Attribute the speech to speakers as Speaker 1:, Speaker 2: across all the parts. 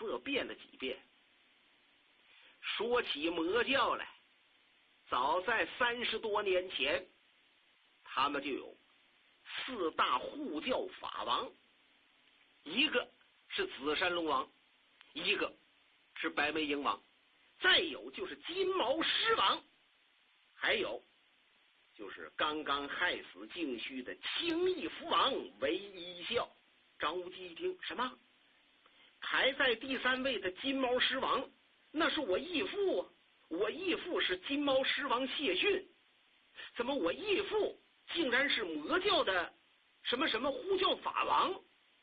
Speaker 1: 色变了几遍。说起魔教来，早在30多年前，他们就有4大护教法王，一个是紫山龙王，一个是白眉鹰王，再有就是金毛狮王，还有就是刚刚害死靖虚的清义福王韦一笑。张无忌一听，什么？排在第3位的金毛狮王，那是我义父啊！我义父是金毛狮王谢逊，怎么我义父竟然是魔教的什么什么护教法王？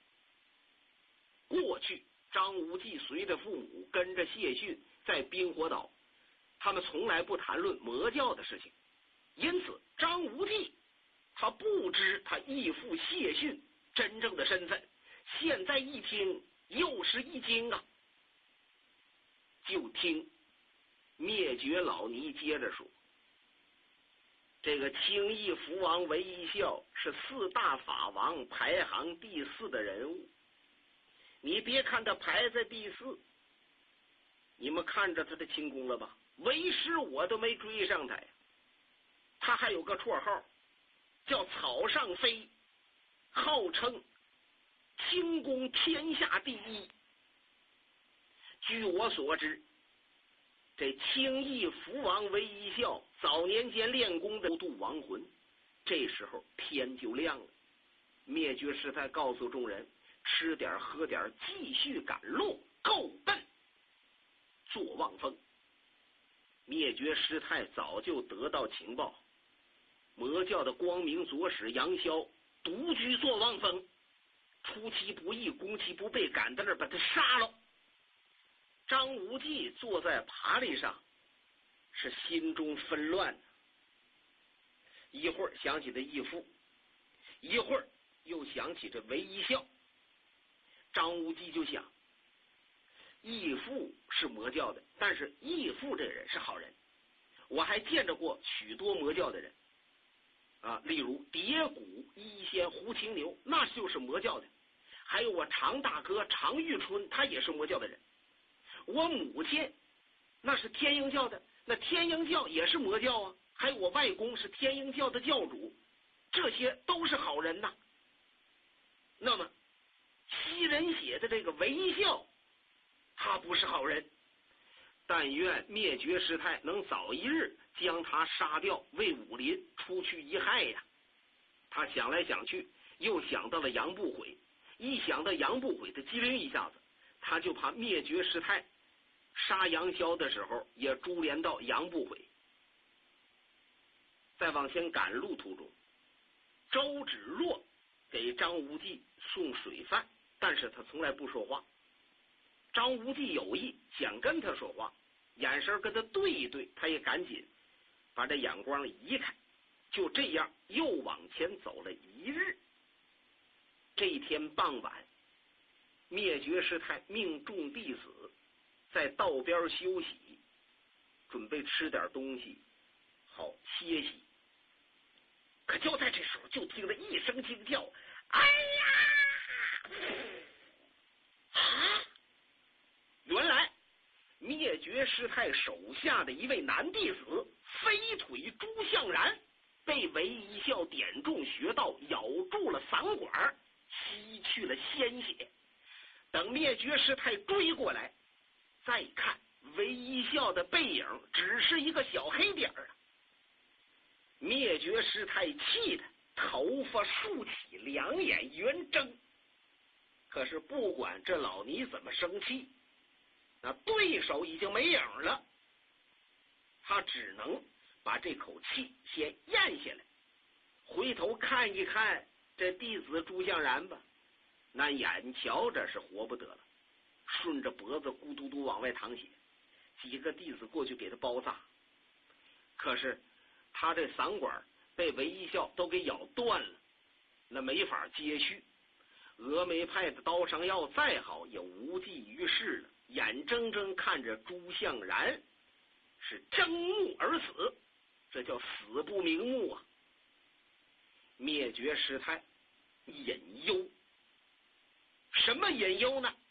Speaker 1: 过去张无忌随着父母跟着谢逊在冰火岛，他们从来不谈论魔教的事情，因此张无忌他不知他义父谢逊真正的身份，现在一听又是一惊啊！就听灭绝老尼接着说，这个清义福王韦一笑是4大法王排行第4的人物。你别看他排在第4，你们看着他的轻功了吧？为师我都没追上他呀。他还有个绰号叫草上飞，号称轻功天下第一。据我所知，这清义福王韦一笑早年间练功的渡亡魂，这时候天就亮了。灭绝师太告诉众人，吃点喝点，继续赶路，够奔坐望峰。灭绝师太早就得到情报，魔教的光明左使杨逍独居坐望峰，出其不意攻其不备，赶到那儿把他杀了。张无忌坐在爬犁上，是心中纷乱，一会儿想起这义父，一会儿又想起这韦一笑。张无忌就想，义父是魔教的，但是义父这人是好人，我还见着过许多魔教的人啊，例如蝶谷一仙胡青牛，那就是魔教的，还有我常大哥常玉春，他也是魔教的人。我母亲那是天鹰教的，那天鹰教也是魔教啊，还有我外公是天鹰教的教主，这些都是好人呐。那么吸人血的这个韦一笑，他不是好人，但愿灭绝师太能早一日将他杀掉，为武林除去一害呀。他想来想去，又想到了杨不悔，一想到杨不悔的机灵一下子，他就怕灭绝师太杀杨逍的时候也株连到杨不悔。再往前赶路途中，周芷若给张无忌送水饭，但是他从来不说话。张无忌有意想跟他说话，眼神跟他对一对，他也赶紧把这眼光移开。就这样又往前走了一日。这一天傍晚，灭绝师太命众弟子在道边休息，准备吃点东西好歇息。可就在这时候，就听了一声惊叫，哎呀！原来灭绝师太手下的一位男弟子飞腿朱向然被韦一笑点中穴道，咬住了嗓管，吸去了鲜血。等灭绝师太追过来，再看韦一笑的背影只是一个小黑点儿啊！灭绝师太气得头发竖起，两眼圆睁。可是不管这老尼怎么生气，那对手已经没影了，他只能把这口气先咽下来，回头看一看这弟子朱向然吧，那眼瞧着是活不得了，顺着脖子咕嘟嘟往外淌血，几个弟子过去给他包扎，可是他这嗓管被韦一笑都给咬断了，那没法接续。峨眉派的刀伤药再好也无济于事了，眼睁睁看着朱向然是睁目而死，这叫死不瞑目啊！灭绝师太隐忧，什么隐忧呢？